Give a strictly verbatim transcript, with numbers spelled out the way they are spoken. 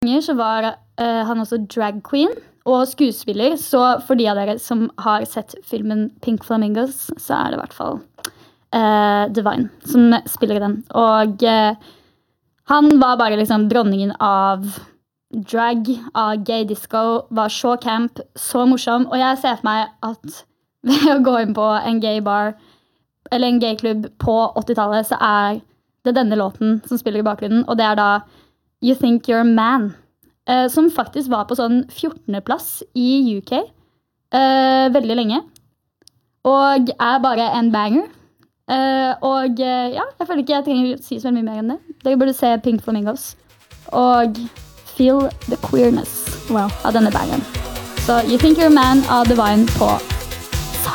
ganger så var uh, han også drag queen og skuespiller, så for de av dere som har sett filmen Pink Flamingos, så er det i hvert fall uh, Divine som spiller den. Og uh, han var bare liksom dronningen av drag, av gay disco, var så camp, så morsom, og jeg ser for meg at ved å gå inn på en gay bar, eller en gayklubb på åttitallet, så er det denne låten som spiller i bakgrunnen, og det er da You Think You're a Man, eh, som faktisk var på sånn fjortende plass i U K eh, veldig lenge, og er bare en banger. Eh, og eh, ja, jeg føler ikke jeg trenger å si så veldig mye mer enn det. Dere burde se Pink Flamingos, og feel the queerness wow. av denne bangeren. Så You Think You're a Man av Divine på